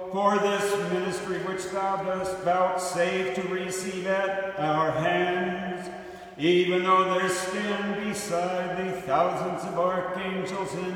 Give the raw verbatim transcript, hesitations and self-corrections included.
for this ministry which thou dost vouchsafe to receive at our hands, even though there stand beside thee thousands of archangels and